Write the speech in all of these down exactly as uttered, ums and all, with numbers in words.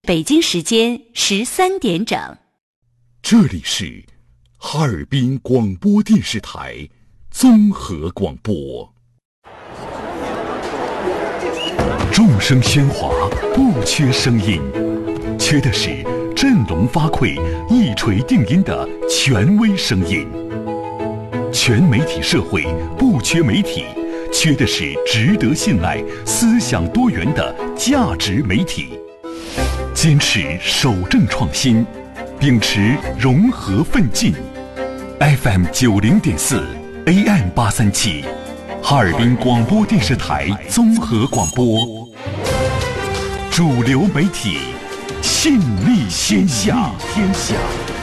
北京时间十三点整。 这里是哈尔滨广播电视台综合广播。众声喧哗，不缺声音，缺的是振聋发聩、一锤定音的权威声音。全媒体社会不缺媒体，缺的是值得信赖、思想多元的价值媒体。坚持守正创新，秉持融合奋进。F M 九零点四 A M 八三七，哈尔滨广播电视台综合广播，主流媒体，信力天下。天下。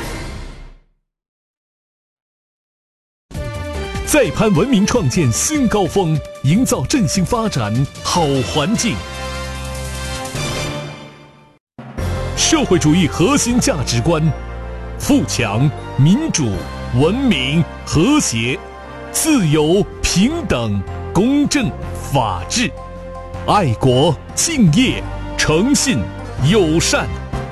再攀文明创建新高峰，营造振兴发展好环境。社会主义核心价值观：富强、民主、文明、和谐、自由、平等、公正、法治、爱国、敬业、诚信、友善。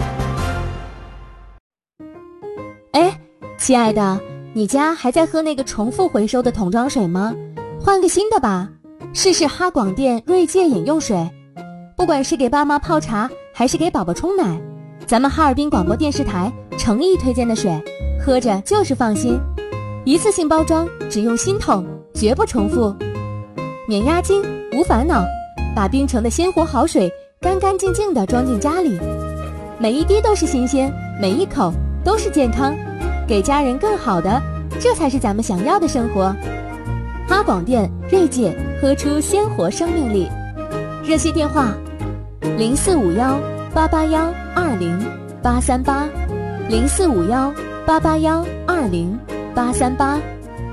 哎，亲爱的，你家还在喝那个重复回收的桶装水吗？换个新的吧，试试哈广电锐界饮用水。不管是给爸妈泡茶，还是给宝宝冲奶，咱们哈尔滨广播电视台诚意推荐的水，喝着就是放心。一次性包装，只用新桶，绝不重复，免押金，无烦恼，把冰城的鲜活好水干干净净地装进家里，每一滴都是新鲜，每一口都是健康，给家人更好的，这才是咱们想要的生活。哈广电锐界，喝出鲜活生命力。热线电话零四五幺八八幺二零八三八，零四五幺八八幺二零八三八。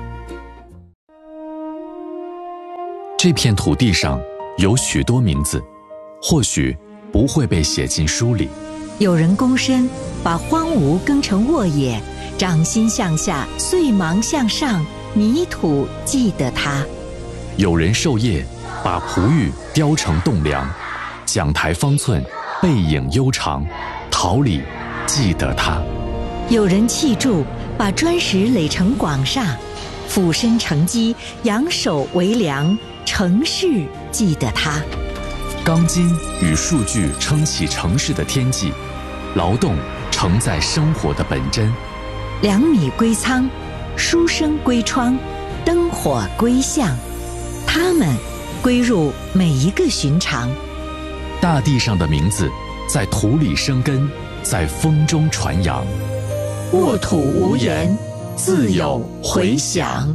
这片土地上有许多名字，或许不会被写进书里。 有人躬身把荒芜耕成沃野，掌心向下，碎芒向上，泥土记得它。 有人授业把璞玉雕成栋梁，讲台方寸，背影悠长，桃李记得它。 有人砌筑把砖石垒成广厦，俯身承基，仰首为梁，城市记得它。 钢筋与数据撑起城市的天际，劳动承载生活的本真。 粮米归仓，书生归窗，灯火归巷，它们归入每一个寻常。 大地上的名字在土里生根，在风中传扬。 沃土无言，自有回响。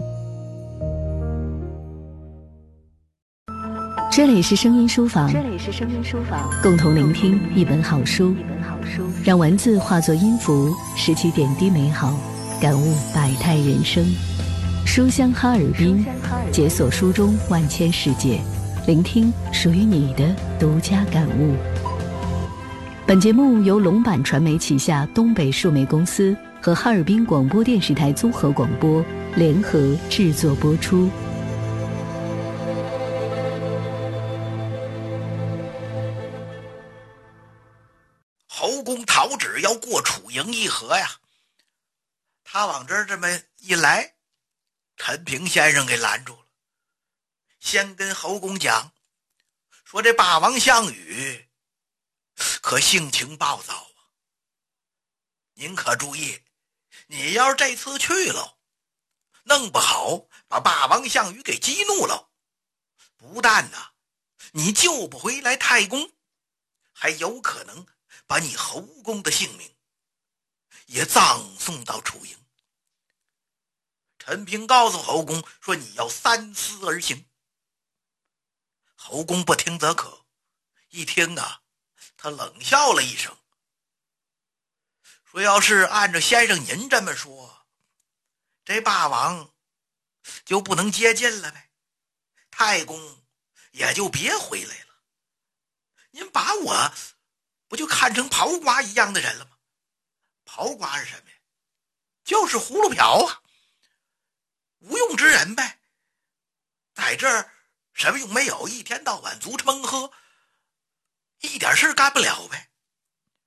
这里是声音书房， 这里是声音书房， 共同聆听一本好书， 一本好书， 让文字化作音符，拾起点滴美好，感悟百态人生。书香哈尔滨，解锁书中万千世界，聆听属于你的独家感悟。本节目由龙版传媒旗下东北数媒公司和哈尔滨广播电视台综合广播联合制作播出。 侯公讨旨要过楚营一河呀，他往这儿这么一来，陈平先生给拦住了，先跟侯公讲说，这霸王项羽可性情暴躁啊，您可注意，你要是这次去了，弄不好把霸王项羽给激怒了，不但呢你救不回来太公，还有可能把你侯公的性命也葬送到楚营。陈平告诉侯公说，你要三思而行。侯公不听则可，一听啊，他冷笑了一声，说要是按照先生您这么说，这霸王就不能接近了呗，太公也就别回来了，您把我不就看成刨瓜一样的人了吗？刨瓜是什么呀？就是葫芦瓢啊，无用之人呗，在这儿什么用没有，一天到晚足吃闷喝，一点事干不了呗。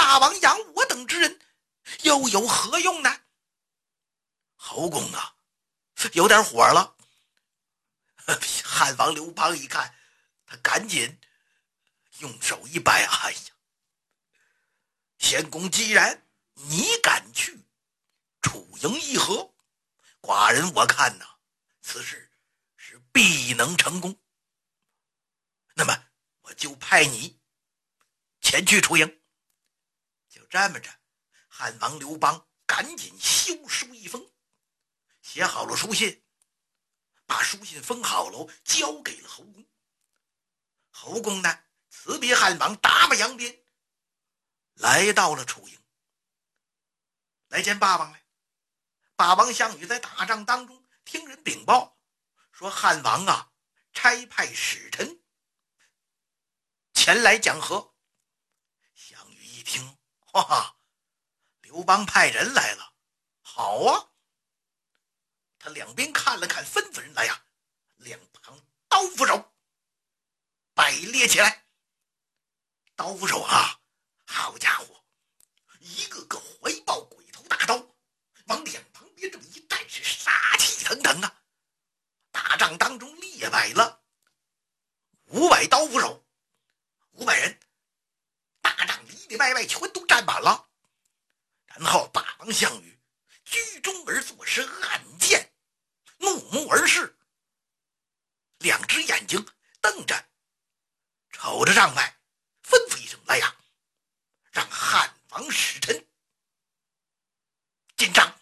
大王养我等之人又有何用呢？侯公啊，有点火了。汉王刘邦一看，他赶紧用手一摆，哎呀，贤公既然你敢去楚营议和，寡人我看呐，此事是必能成功。那么我就派你前去楚营。就这么着，汉王刘邦赶紧修书一封，写好了书信，把书信封好了，交给了侯公。侯公呢，辞别汉王，打马扬鞭，来到了楚营，来见霸王来。霸王项羽在打仗当中听人禀报，说汉王啊，差派使臣前来讲和。项羽一听，哇，刘邦派人来了，好啊！他两边看了看，吩咐人来呀、啊，两旁刀斧手摆列起来。刀斧手啊，好家伙，一个个怀抱鬼头大刀，往两旁边这么一站，是杀气腾腾啊！打仗当中列摆了五百刀斧手，五百人，大仗里里外外全都站满了。然后霸王项羽居中而坐，是暗箭，怒目而视，两只眼睛瞪着，瞅着帐外，吩咐一声：“来呀，让汉王使臣进帐。”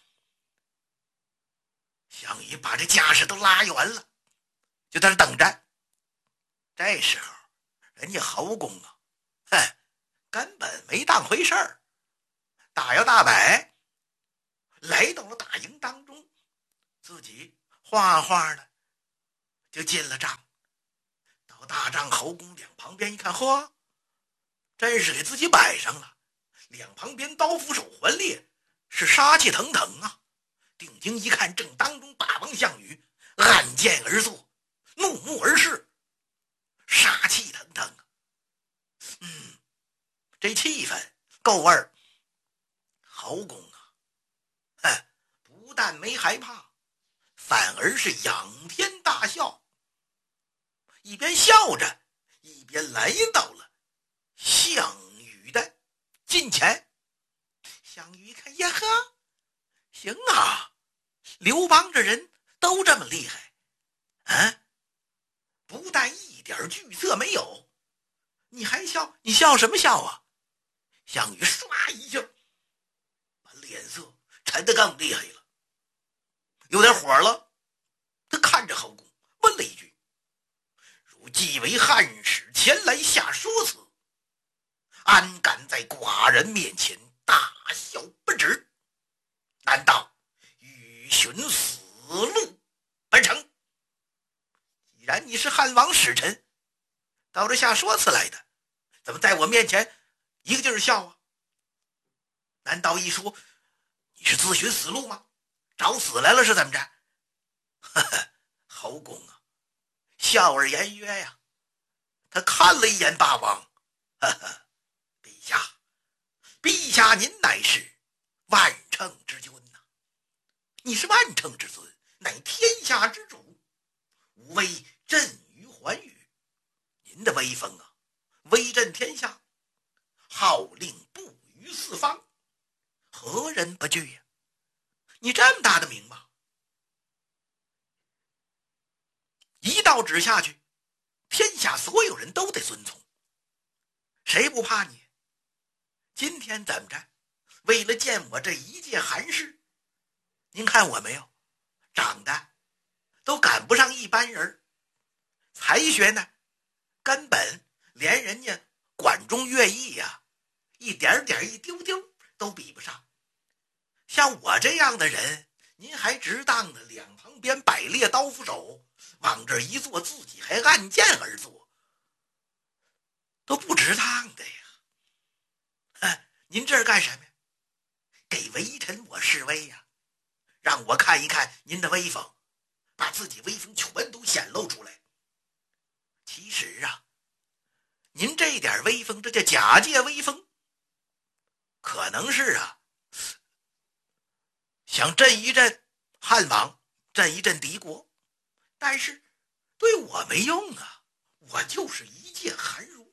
项羽把这架势都拉圆了，就在那等着。这时候，人家侯公啊，哼，根本没当回事儿，大摇大摆来到了大营当中，自己哗哗的就进了帐。到大帐侯公两旁边一看，嚯，真是给自己摆上了，两旁边刀斧手环列，是杀气腾腾啊。定睛一看，正当中霸王项羽按剑而坐，怒目而视，杀气腾腾啊。嗯，这气氛够味儿。侯公啊，哼，不但没害怕，反而是仰天大笑，一边笑着一边来到了项羽的近前。项羽一看，呀呵，行啊，刘邦这人都这么厉害啊！不但一点惧色没有，你还笑？你笑什么笑啊？项羽唰一下把脸色沉得更厉害了，有点火了。他看着侯公问了一句：“汝既为汉使前来下说辞，安敢在寡人面前大笑不止？难道欲寻死路本城？既然你是汉王使臣，到这下说辞来的，怎么在我面前一个劲儿笑啊？难道一说你是自寻死路吗？找死来了是怎么着？”呵呵，侯公啊，笑而言曰呀，他看了一眼霸王，呵呵，陛下，陛下您乃是万乘之君呐、啊，你是万乘之尊，乃天下之主，无威震于寰宇，您的威风啊，威震天下，号令布于四方，何人不惧呀、啊？你这么大的名望，一道旨下去，天下所有人都得遵从，谁不怕你？今天怎么着？为了见我这一介寒士，您看我没有，长得都赶不上一般人，才学呢，根本连人家管中乐毅呀、啊，一点点一丢丢都比不上。像我这样的人，您还值当的两旁边摆列刀斧手，往这一坐，自己还按剑而坐，都不值当的呀！哼，您这儿干什么呀？给微臣我示威呀，让我看一看您的威风，把自己威风全都显露出来。其实啊，您这点威风，这叫假借威风。 能是啊，想镇一镇汉王，镇一镇敌国，但是对我没用啊，我就是一介寒儒，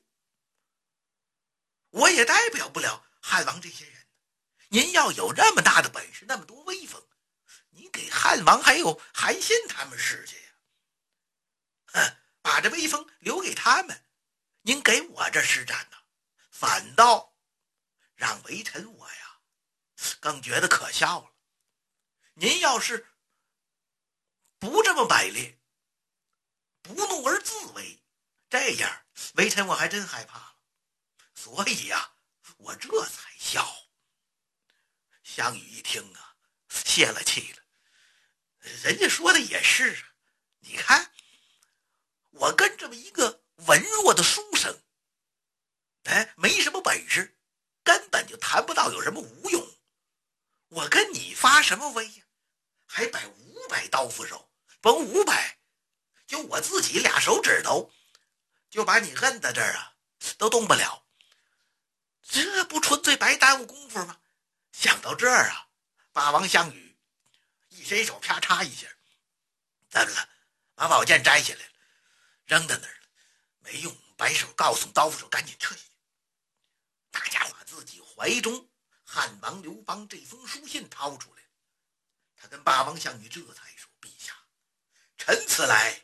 我也代表不了汉王这些人。您要有那么大的本事，那么多威风，你给汉王还有韩信他们使去呀？哼，把这威风留给他们，您给我这施展呢，反倒让微臣我呀更觉得可笑了。您要是不这么摆列，不怒而自威，这样微臣我还真害怕了。所以呀、啊，我这才笑。项羽一听啊，泄了气了。人家说的也是啊，你看我跟这么一个文弱的书生，哎，没什么本事，根本就谈不到有什么无用。我跟你发什么威呀？还摆五百刀斧手，甭五百，就我自己俩手指头就把你摁在这儿啊，都动不了。这不纯粹白耽误功夫吗？想到这儿啊，霸王项羽一伸手，啪嚓一下，怎么了？把宝剑摘下来了，扔在那儿了，没用，摆手告诉刀斧手赶紧撤下去。大家伙自己怀中汉王刘邦这封书信掏出来，他跟霸王项羽这才说：陛下，臣此来